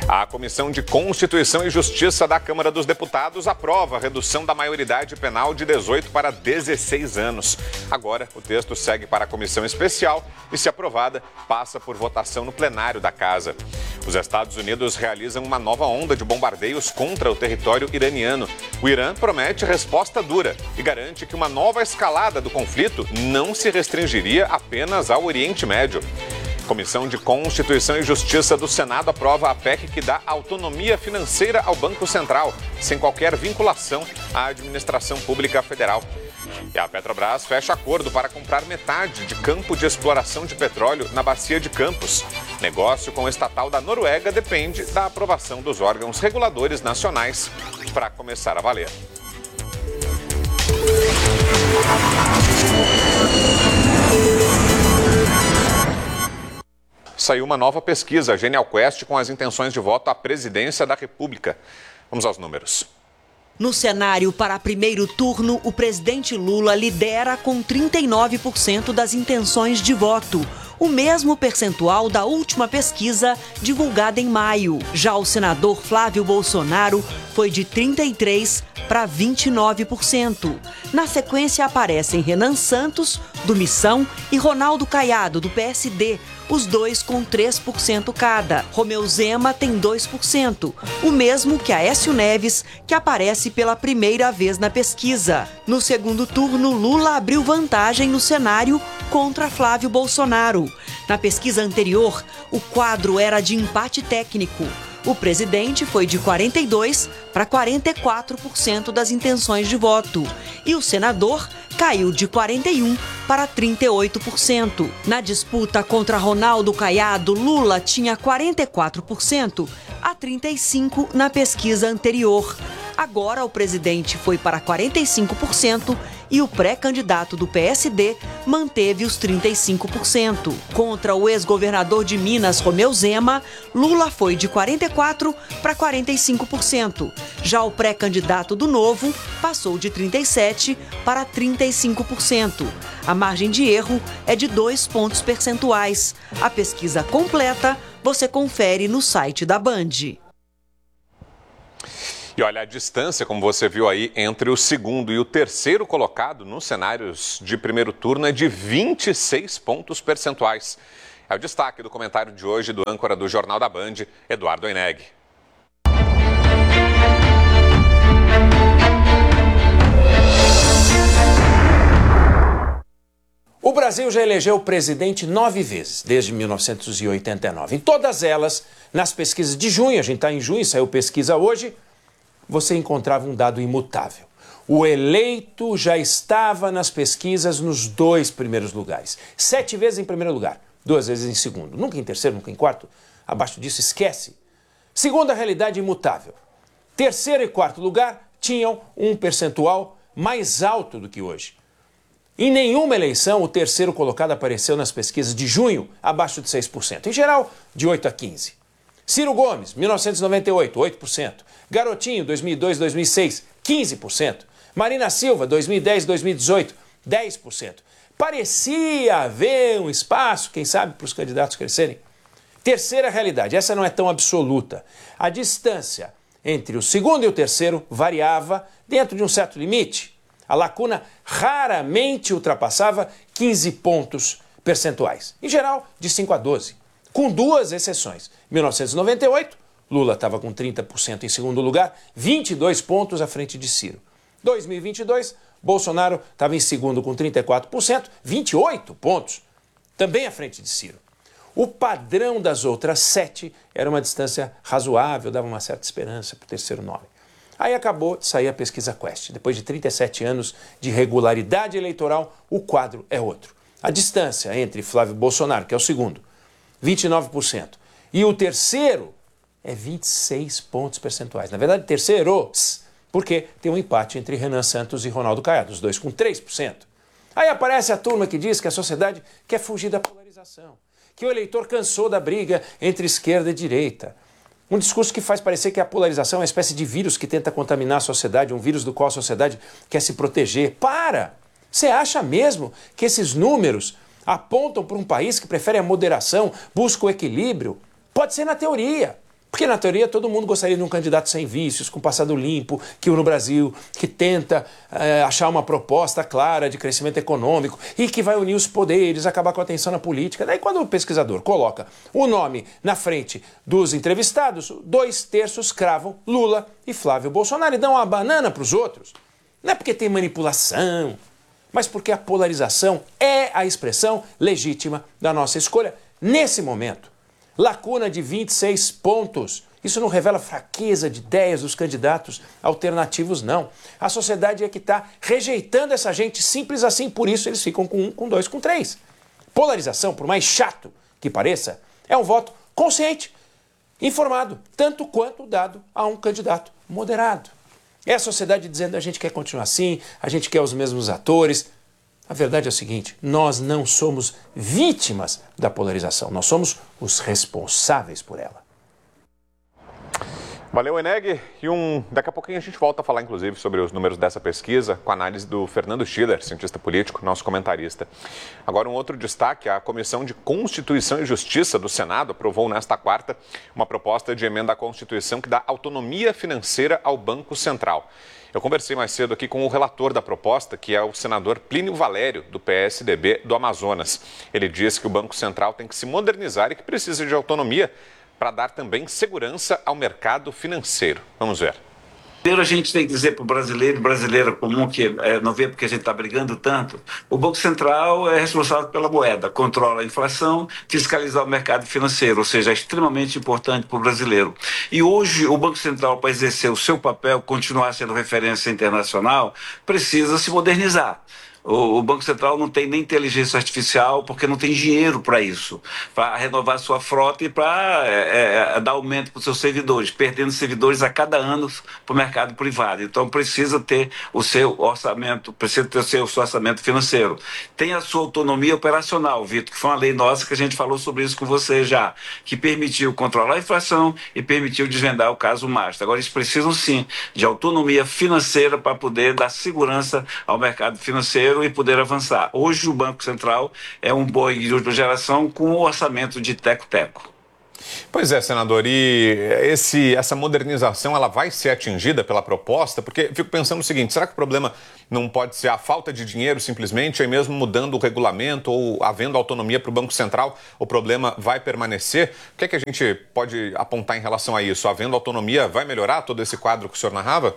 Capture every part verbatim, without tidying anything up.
A Comissão de Constituição e Justiça da Câmara dos Deputados aprova a redução da maioridade penal de dezoito para dezesseis anos. Agora, o texto segue para a comissão especial e, se aprovada, passa por votação no plenário da Casa. Os Estados Unidos realizam uma nova onda de bombardeios contra o território iraniano. O Irã promete resposta dura e garante que uma nova escalada do conflito não se restringiria apenas ao Oriente Médio. A Comissão de Constituição e Justiça do Senado aprova a P E C que dá autonomia financeira ao Banco Central, sem qualquer vinculação à administração pública federal. E a Petrobras fecha acordo para comprar metade de campo de exploração de petróleo na Bacia de Campos. Negócio com o estatal da Noruega depende da aprovação dos órgãos reguladores nacionais para começar a valer. Saiu uma nova pesquisa, Genial Quest, com as intenções de voto à presidência da República. Vamos aos números. No cenário para primeiro turno, o presidente Lula lidera com trinta e nove por cento das intenções de voto, o mesmo percentual da última pesquisa divulgada em maio. Já o senador Flávio Bolsonaro foi de trinta e três por cento para vinte e nove por cento. Na sequência aparecem Renan Santos, do Missão, e Ronaldo Caiado, do P S D, os dois com três por cento cada. Romeu Zema tem dois por cento, o mesmo que Aécio Neves, que aparece pela primeira vez na pesquisa. No segundo turno, Lula abriu vantagem no cenário contra Flávio Bolsonaro. Na pesquisa anterior, o quadro era de empate técnico. O presidente foi de quarenta e dois por cento para quarenta e quatro por cento das intenções de voto. E o senador caiu de quarenta e um por cento para trinta e oito por cento. Na disputa contra Ronaldo Caiado, Lula tinha quarenta e quatro por cento a trinta e cinco por cento na pesquisa anterior. Agora o presidente foi para quarenta e cinco por cento e o pré-candidato do P S D manteve os trinta e cinco por cento. Contra o ex-governador de Minas, Romeu Zema, Lula foi de quarenta e quatro por cento para quarenta e cinco por cento. Já o pré-candidato do Novo passou de trinta e sete por cento para trinta e cinco por cento. A margem de erro é de dois pontos percentuais. A pesquisa completa você confere no site da Band. E olha, a distância, como você viu aí, entre o segundo e o terceiro colocado nos cenários de primeiro turno é de vinte e seis pontos percentuais. É o destaque do comentário de hoje do âncora do Jornal da Band, Eduardo Oineg. O Brasil já elegeu presidente nove vezes, desde mil novecentos e oitenta e nove. Em todas elas, nas pesquisas de junho, a gente está em junho, saiu pesquisa hoje, você encontrava um dado imutável. O eleito já estava nas pesquisas nos dois primeiros lugares. Sete vezes em primeiro lugar, duas vezes em segundo. Nunca em terceiro, nunca em quarto. Abaixo disso, esquece. Segunda realidade imutável. Terceiro e quarto lugar tinham um percentual mais alto do que hoje. Em nenhuma eleição, o terceiro colocado apareceu nas pesquisas de junho abaixo de seis por cento. Em geral, de oito a quinze. Ciro Gomes, mil novecentos e noventa e oito, oito por cento. Garotinho, dois mil e dois, dois mil e seis, quinze por cento. Marina Silva, dois mil e dez, dois mil e dezoito, dez por cento. Parecia haver um espaço, quem sabe, para os candidatos crescerem. Terceira realidade, essa não é tão absoluta. A distância entre o segundo e o terceiro variava dentro de um certo limite. A lacuna raramente ultrapassava quinze pontos percentuais. Em geral, de cinco a doze. Com duas exceções. mil novecentos e noventa e oito, Lula estava com trinta por cento em segundo lugar, vinte e dois pontos à frente de Ciro. dois mil e vinte e dois, Bolsonaro estava em segundo com trinta e quatro por cento, vinte e oito pontos, também à frente de Ciro. O padrão das outras sete era uma distância razoável, dava uma certa esperança para o terceiro nome. Aí acabou de sair a pesquisa Quest. Depois de trinta e sete anos de regularidade eleitoral, o quadro é outro. A distância entre Flávio Bolsonaro, que é o segundo, vinte e nove por cento, e o terceiro é vinte e seis pontos percentuais. Na verdade, terceiros, porque tem um empate entre Renan Santos e Ronaldo Caiado, os dois com três por cento. Aí aparece a turma que diz que a sociedade quer fugir da polarização, que o eleitor cansou da briga entre esquerda e direita. Um discurso que faz parecer que a polarização é uma espécie de vírus que tenta contaminar a sociedade, um vírus do qual a sociedade quer se proteger. Para! Você acha mesmo que esses números apontam para um país que prefere a moderação, busca o equilíbrio? Pode ser na teoria, Porque, na teoria, todo mundo gostaria de um candidato sem vícios, com passado limpo, que no Brasil, que tenta é, achar uma proposta clara de crescimento econômico e que vai unir os poderes, acabar com a tensão na política. Daí, quando o pesquisador coloca o nome na frente dos entrevistados, dois terços cravam Lula e Flávio Bolsonaro e dão uma banana para os outros. Não é porque tem manipulação, mas porque a polarização é a expressão legítima da nossa escolha nesse momento. Lacuna de vinte e seis pontos. Isso não revela fraqueza de ideias dos candidatos alternativos, não. A sociedade é que está rejeitando essa gente simples assim, por isso eles ficam com um, com dois, com três. Polarização, por mais chato que pareça, é um voto consciente, informado, tanto quanto dado a um candidato moderado. É a sociedade dizendo a gente quer continuar assim, a gente quer os mesmos atores. A verdade é o seguinte, nós não somos vítimas da polarização, nós somos os responsáveis por ela. Valeu, Eneg. E um, daqui a pouquinho a gente volta a falar, inclusive, sobre os números dessa pesquisa, com a análise do Fernando Schiller, cientista político, nosso comentarista. Agora, um outro destaque, a Comissão de Constituição e Justiça do Senado aprovou nesta quarta uma proposta de emenda à Constituição que dá autonomia financeira ao Banco Central. Eu conversei mais cedo aqui com o relator da proposta, que é o senador Plínio Valério, do P S D B do Amazonas. Ele diz que o Banco Central tem que se modernizar e que precisa de autonomia para dar também segurança ao mercado financeiro. Vamos ver. Primeiro, a gente tem que dizer para o brasileiro, brasileira comum, que é, não vê porque a gente está brigando tanto, o Banco Central é responsável pela moeda, controla a inflação, fiscaliza o mercado financeiro, ou seja, é extremamente importante para o brasileiro. E hoje, o Banco Central, para exercer o seu papel, continuar sendo referência internacional, precisa se modernizar. O Banco Central não tem nem inteligência artificial porque não tem dinheiro para isso, para renovar sua frota e para é, é, dar aumento para os seus servidores, perdendo servidores a cada ano para o mercado privado. Então precisa ter o seu orçamento, precisa ter o seu, o seu orçamento financeiro. Tem a sua autonomia operacional, Vitor, que foi uma lei nossa que a gente falou sobre isso com você já, que permitiu controlar a inflação e permitiu desvendar o caso Master. Agora eles precisam sim de autonomia financeira para poder dar segurança ao mercado financeiro e poder avançar. Hoje o Banco Central é um boi de última geração com o orçamento de teco-teco. Pois é, senador, e esse, essa modernização ela vai ser atingida pela proposta? Porque eu fico pensando o seguinte, será que o problema não pode ser a falta de dinheiro simplesmente, aí mesmo mudando o regulamento ou havendo autonomia para o Banco Central, o problema vai permanecer? O que é que a gente pode apontar em relação a isso? Havendo autonomia, vai melhorar todo esse quadro que o senhor narrava?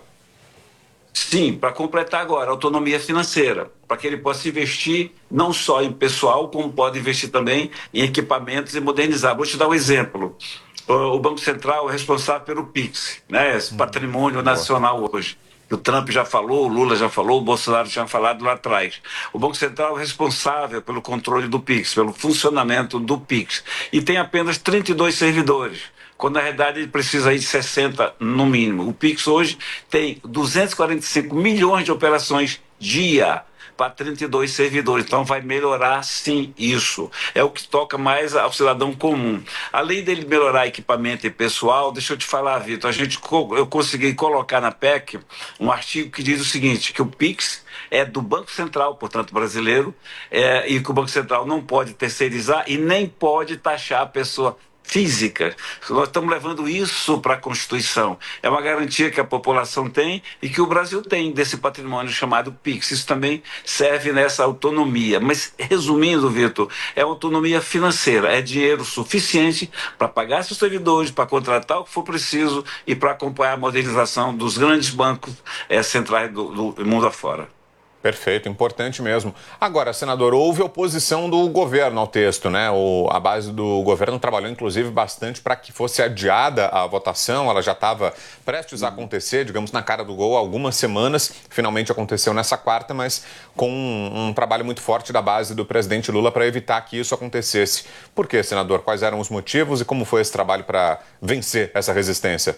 Sim, para completar agora, autonomia financeira, para que ele possa investir não só em pessoal, como pode investir também em equipamentos e modernizar. Vou te dar um exemplo. O Banco Central é responsável pelo Pix, né, esse patrimônio nacional hoje. O Trump já falou, o Lula já falou, o Bolsonaro já falado lá atrás. O Banco Central é responsável pelo controle do Pix, pelo funcionamento do Pix. E tem apenas trinta e dois servidores, quando na realidade ele precisa aí de sessenta no mínimo. O Pix hoje tem duzentos e quarenta e cinco milhões de operações dia para trinta e dois servidores. Então vai melhorar sim isso. É o que toca mais ao cidadão comum. Além dele melhorar equipamento e pessoal, deixa eu te falar, Vitor, a gente, eu consegui colocar na P E C um artigo que diz o seguinte, que o Pix é do Banco Central, portanto brasileiro, é, e que o Banco Central não pode terceirizar e nem pode taxar a pessoa física. Nós estamos levando isso para a Constituição. É uma garantia que a população tem e que o Brasil tem desse patrimônio chamado Pix. Isso também serve nessa autonomia. Mas, resumindo, Vitor, é autonomia financeira. É dinheiro suficiente para pagar seus servidores, para contratar o que for preciso e para acompanhar a modernização dos grandes bancos é, centrais do, do mundo afora. Perfeito, importante mesmo. Agora, senador, houve oposição do governo ao texto, né? O, a base do governo trabalhou, inclusive, bastante para que fosse adiada a votação. Ela já estava prestes a acontecer, digamos, na cara do gol há algumas semanas. Finalmente aconteceu nessa quarta, mas com um, um trabalho muito forte da base do presidente Lula para evitar que isso acontecesse. Por quê, senador? Quais eram os motivos e como foi esse trabalho para vencer essa resistência?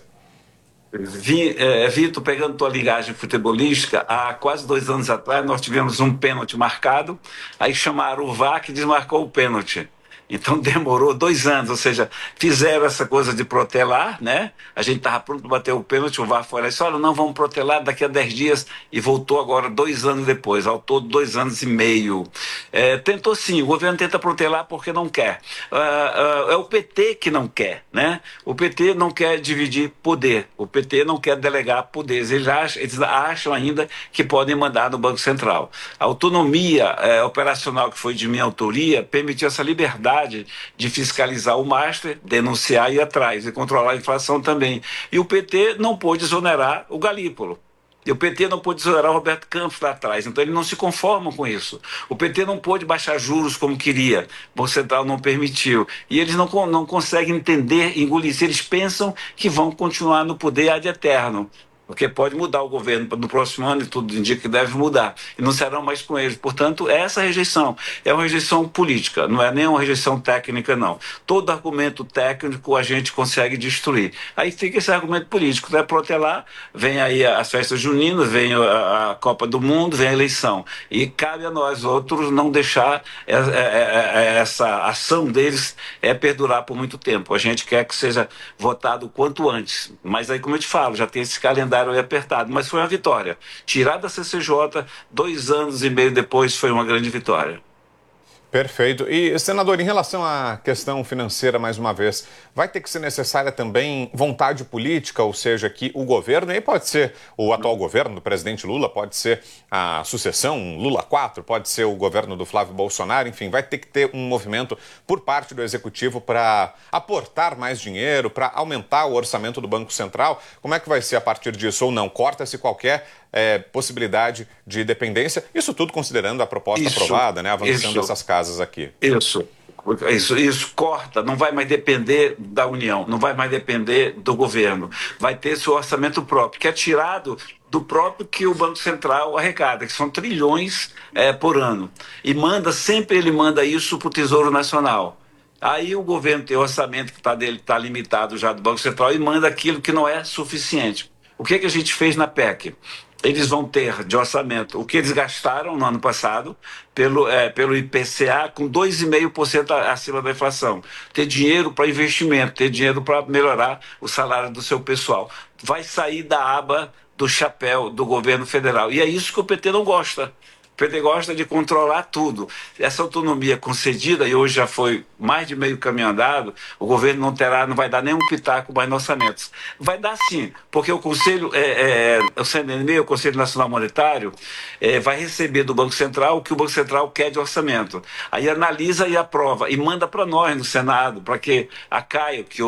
Vitor, pegando tua ligagem futebolística, há quase dois anos atrás nós tivemos um pênalti marcado, aí chamaram o V A R que desmarcou o pênalti. Então demorou dois anos, ou seja, fizeram essa coisa de protelar, né? A gente estava pronto para bater o pênalti, o V A R foi lá e disse, olha, não, vamos protelar daqui a dez dias, e voltou agora dois anos depois, ao todo dois anos e meio. É, tentou sim, o governo tenta protelar porque não quer. Uh, uh, é o P T que não quer, né? O P T não quer dividir poder, o P T não quer delegar poderes, eles acham, eles acham ainda que podem mandar no Banco Central. A autonomia é, operacional que foi de minha autoria permitiu essa liberdade de fiscalizar o master, denunciar e ir atrás, e controlar a inflação também. E o P T não pôde exonerar o Galípolo. E o P T não pôde exonerar o Roberto Campos lá atrás, então eles não se conformam com isso. O P T não pôde baixar juros como queria, o Banco Central não permitiu. E eles não, não conseguem entender, engolir. Eles pensam que vão continuar no poder ad eterno. Porque pode mudar o governo no próximo ano e tudo indica que deve mudar. E não serão mais com eles. Portanto, essa rejeição é uma rejeição política, não é nem uma rejeição técnica, não. Todo argumento técnico a gente consegue destruir. Aí fica esse argumento político, né? Protelar, vem aí as festas juninas, vem a, a Copa do Mundo, vem a eleição. E cabe a nós outros não deixar essa ação deles é, perdurar por muito tempo. A gente quer que seja votado o quanto antes. Mas aí, como eu te falo, já tem esse calendário é apertado, mas foi uma vitória. Tirar da C C J, dois anos e meio depois, foi uma grande vitória. Perfeito. E, senador, em relação à questão financeira, mais uma vez, vai ter que ser necessária também vontade política, ou seja, que o governo, e aí pode ser o atual governo do presidente Lula, pode ser a sucessão Lula quatro, pode ser o governo do Flávio Bolsonaro, enfim, vai ter que ter um movimento por parte do Executivo para aportar mais dinheiro, para aumentar o orçamento do Banco Central. Como é que vai ser a partir disso ou não? Corta-se qualquer é, possibilidade de dependência, isso tudo considerando a proposta isso, aprovada, né, avançando isso, essas casas aqui. Isso. Isso, isso corta, não vai mais depender da União, não vai mais depender do governo, vai ter seu orçamento próprio, que é tirado do próprio que o Banco Central arrecada, que são trilhões é, por ano, e manda, sempre ele manda isso para o Tesouro Nacional. Aí o governo tem o orçamento que está dele, está limitado já do Banco Central e manda aquilo que não é suficiente. O que, que a gente fez na P E C? Eles vão ter de orçamento o que eles gastaram no ano passado pelo, é, pelo I P C A com dois vírgula cinco por cento acima da inflação. Ter dinheiro para investimento, ter dinheiro para melhorar o salário do seu pessoal. Vai sair da aba do chapéu do governo federal. E é isso que o P T não gosta. O P T gosta de controlar tudo. Essa autonomia concedida, e hoje já foi mais de meio caminho andado, o governo não terá, não vai dar nenhum pitaco mais nos orçamentos. Vai dar sim, porque o Conselho, é, é, o C N M, o Conselho Nacional Monetário, é, vai receber do Banco Central o que o Banco Central quer de orçamento. Aí analisa e aprova, e manda para nós no Senado, para que a Caio, que